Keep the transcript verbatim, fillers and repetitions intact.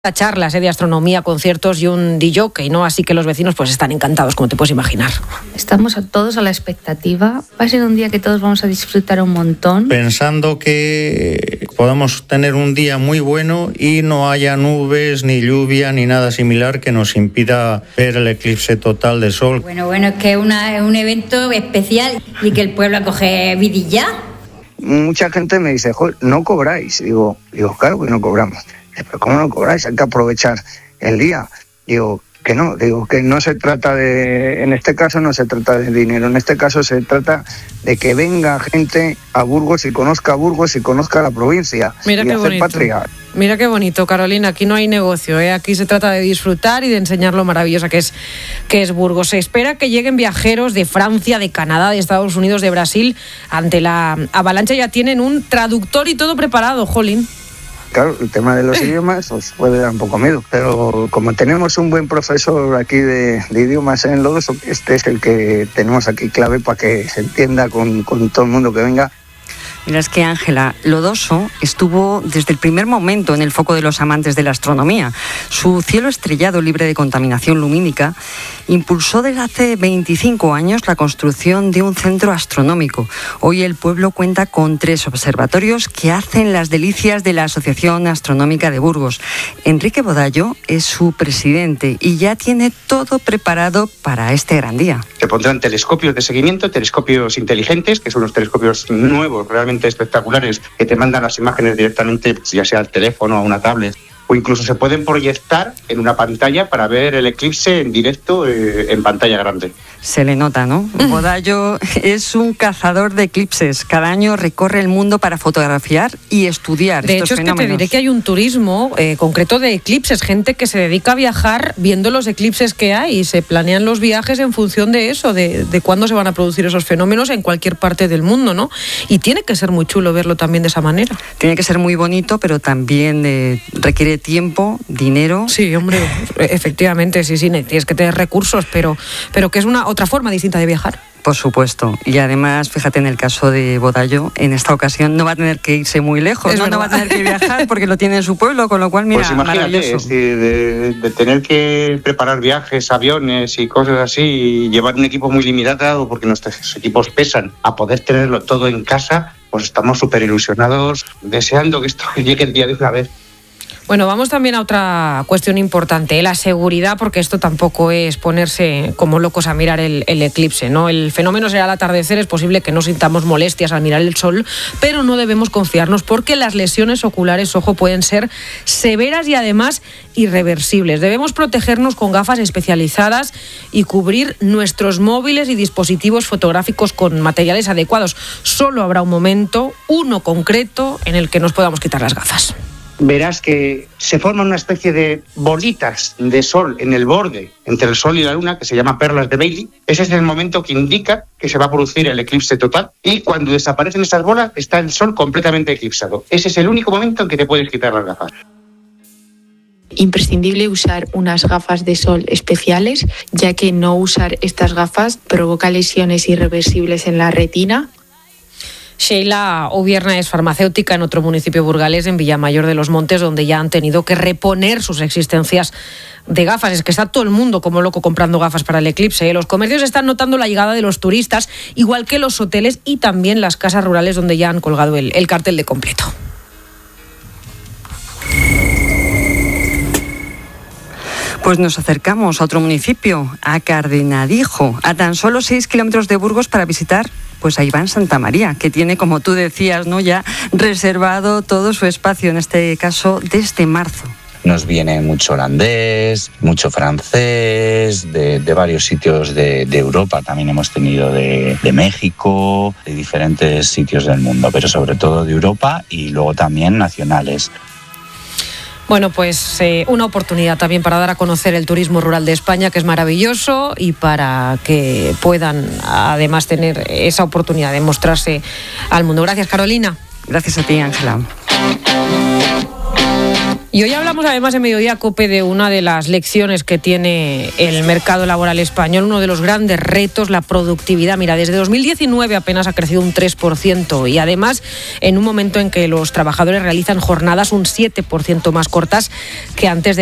charlas eh, de astronomía, conciertos y un D J, ¿no? Así que los vecinos pues están encantados, como te puedes imaginar. Estamos a todos a la expectativa. Va a ser un día que todos vamos a disfrutar un montón. Pensando que podamos tener un día muy bueno y no haya nubes, ni lluvia, ni nada similar que nos impida ver el eclipse total de sol. Bueno, bueno, es que es una, un evento especial y que el pueblo acoge vidilla. Mucha gente me dice, joder, no cobráis. Digo, digo, claro que no cobramos. Pero ¿cómo no cobráis? Hay que aprovechar el día. Digo, que no, digo que no se trata de, en este caso no se trata de dinero, en este caso se trata de que venga gente a Burgos y conozca Burgos y conozca la provincia. Mira y qué hacer bonito. patria. Mira qué bonito, Carolina, aquí no hay negocio, ¿eh? Aquí se trata de disfrutar y de enseñar lo maravillosa que es, que es Burgos. Se espera que lleguen viajeros de Francia, de Canadá, de Estados Unidos, de Brasil. Ante la avalancha ya tienen un traductor y todo preparado, jolín. Claro, el tema de los idiomas os puede dar un poco miedo, pero como tenemos un buen profesor aquí de, de idiomas en Lodoso, este es el que tenemos aquí clave para que se entienda con, con todo el mundo que venga. Mira, es que Ángela, Lodoso estuvo desde el primer momento en el foco de los amantes de la astronomía. Su cielo estrellado, libre de contaminación lumínica, impulsó desde hace veinticinco años la construcción de un centro astronómico. Hoy el pueblo cuenta con tres observatorios que hacen las delicias de la Asociación Astronómica de Burgos. Enrique Bodallo es su presidente y ya tiene todo preparado para este gran día. Se pondrán telescopios de seguimiento, telescopios inteligentes, que son los telescopios nuevos, realmente espectaculares, que te mandan las imágenes directamente, ya sea al teléfono o a una tablet, o incluso se pueden proyectar en una pantalla para ver el eclipse en directo eh, en pantalla grande. Se le nota, ¿no? Bodallo es un cazador de eclipses. Cada año recorre el mundo para fotografiar y estudiar de estos hecho, fenómenos. Es que te diré que hay un turismo eh, concreto de eclipses, gente que se dedica a viajar viendo los eclipses que hay y se planean los viajes en función de eso, de, de cuándo se van a producir esos fenómenos en cualquier parte del mundo, ¿no? Y tiene que ser muy chulo verlo también de esa manera. Tiene que ser muy bonito, pero también eh, requiere tiempo, dinero. Sí, hombre, efectivamente, sí, sí, tienes que tener recursos, pero, pero que es una otra forma distinta de viajar. Por supuesto. Y además, fíjate, en el caso de Bodallo, en esta ocasión no va a tener que irse muy lejos, ¿no? no va a tener que viajar porque lo tiene en su pueblo, con lo cual, mira, pues imagínate, maravilloso. Es decir, de, de tener que preparar viajes, aviones y cosas así, y llevar un equipo muy limitado porque nuestros equipos pesan, a poder tenerlo todo en casa, pues estamos súper ilusionados, deseando que esto llegue el día de una vez. Bueno, vamos también a otra cuestión importante, la seguridad, porque esto tampoco es ponerse como locos a mirar el, el eclipse, ¿no? El fenómeno será al atardecer, es posible que no sintamos molestias al mirar el sol, pero no debemos confiarnos porque las lesiones oculares, ojo, pueden ser severas y además irreversibles. Debemos protegernos con gafas especializadas y cubrir nuestros móviles y dispositivos fotográficos con materiales adecuados. Solo habrá un momento, uno concreto, en el que nos podamos quitar las gafas. Verás que se forma una especie de bolitas de sol en el borde entre el sol y la luna que se llama perlas de Bailey. Ese es el momento que indica que se va a producir el eclipse total, y cuando desaparecen esas bolas está el sol completamente eclipsado. Ese es el único momento en que te puedes quitar las gafas. Imprescindible usar unas gafas de sol especiales, ya que no usar estas gafas provoca lesiones irreversibles en la retina. Sheila Ubierna es farmacéutica en otro municipio burgalés, en Villamayor de los Montes, donde ya han tenido que reponer sus existencias de gafas. Es que está todo el mundo como loco comprando gafas para el eclipse, ¿eh? Los comercios están notando la llegada de los turistas, igual que los hoteles y también las casas rurales, donde ya han colgado el, el cartel de completo. Pues nos acercamos a otro municipio, a Cardenadijo, a tan solo seis kilómetros de Burgos, para visitar pues a Iván Santamaría, que tiene, como tú decías, ¿no?, ya reservado todo su espacio, en este caso desde marzo. Nos viene mucho holandés, mucho francés, de, de varios sitios de, de Europa. También hemos tenido de, de México, de diferentes sitios del mundo, pero sobre todo de Europa y luego también nacionales. Bueno, pues eh, una oportunidad también para dar a conocer el turismo rural de España, que es maravilloso, y para que puedan además tener esa oportunidad de mostrarse al mundo. Gracias, Carolina. Gracias a ti, Ángela. Y hoy hablamos además en Mediodía COPE de una de las lecciones que tiene el mercado laboral español, uno de los grandes retos, la productividad. Mira, desde dos mil diecinueve apenas ha crecido un tres por ciento y además en un momento en que los trabajadores realizan jornadas un siete por ciento más cortas que antes de